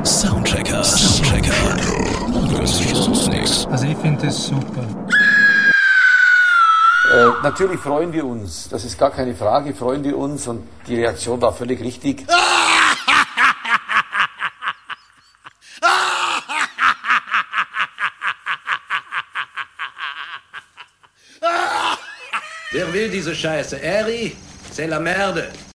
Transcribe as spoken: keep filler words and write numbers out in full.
Soundchecker. Soundchecker. Das ist nix. Also ich finde das super. Äh, natürlich freuen wir uns, das ist gar keine Frage, freuen wir uns und die Reaktion war völlig richtig. Wer will diese Scheiße? Eri, c'est la merde.